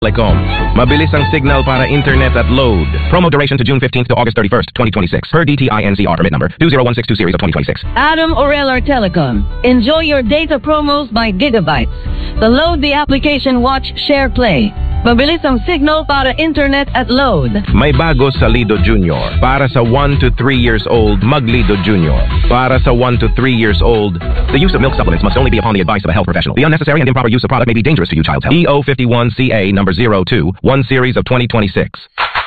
Telecom. Mabilis ang signal para internet at load. Promo duration to June 15th to August 31st, 2026. Per DTI NCR permit number 20162 series of 2026. Adam Orelar Telecom. Enjoy your data promos by gigabytes. Load the application Watch Share Play. Mabilis ang signal para internet at load. May bago sa Lido Junior. Para sa 1 to 3 years old, mag-Lido Junior. Para sa 1 to 3 years old, the use of milk supplements must only be upon the advice of a health professional. The unnecessary and improper use of product may be dangerous to your child's health. EO51CA number 02, 1 series of 2026.